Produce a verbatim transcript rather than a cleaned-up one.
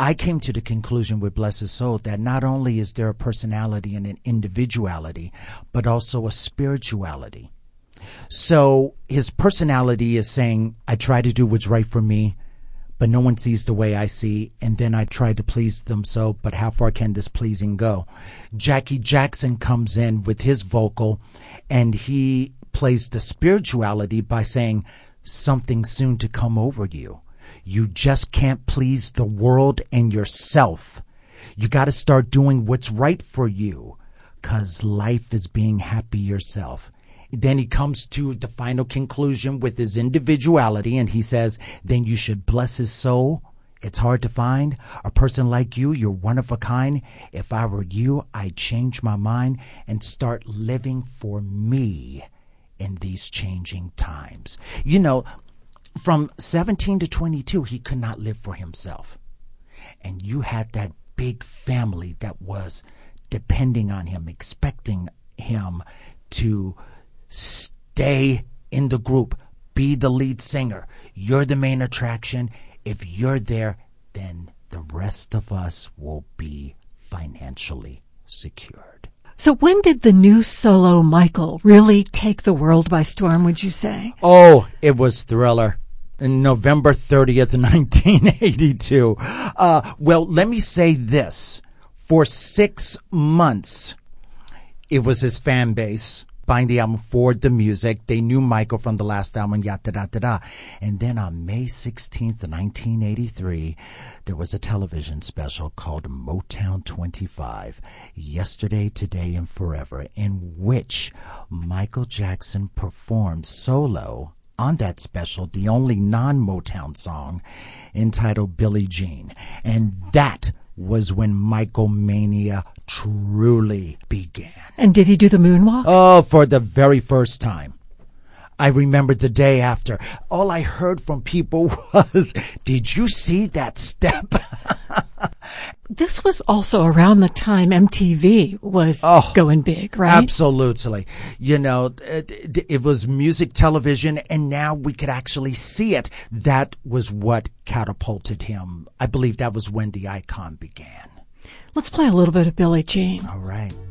I came to the conclusion with Bless His Soul that not only is there a personality and an individuality, but also a spirituality. So his personality is saying, I try to do what's right for me, but no one sees the way I see, and then I try to please them so, but how far can this pleasing go? Jackie Jackson comes in with his vocal, and he plays the spirituality by saying, something soon to come over you. You just can't please the world and yourself. You got to start doing what's right for you, because life is being happy yourself. Then he comes to the final conclusion with his individuality, and he says, then you should bless his soul. It's hard to find a person like you. You're one of a kind. If I were you, I'd change my mind and start living for me in these changing times. You know, from seventeen to twenty-two, he could not live for himself. And you had that big family that was depending on him, expecting him to stay in the group, be the lead singer. You're the main attraction. If you're there, then the rest of us will be financially secured. So when did the new solo Michael really take the world by storm, would you say? Oh, it was Thriller. November thirtieth, nineteen eighty-two. Uh, well, let me say this. For six months, it was his fan base buying the album for the music. They knew Michael from the last album, yada da da da. And then on May sixteenth, nineteen eighty-three, there was a television special called Motown twenty-five, Yesterday, Today, and Forever, in which Michael Jackson performed solo on that special, the only non-Motown song, entitled Billie Jean. And that was when Michael Mania truly began. And did he do the moonwalk? Oh, for the very first time. I remember the day after. All I heard from people was, did you see that step? This was also around the time M T V was oh, going big, right? Absolutely. You know, it, it was music television, and now we could actually see it. That was what catapulted him. I believe that was when the icon began. Let's play a little bit of Billie Jean. All right.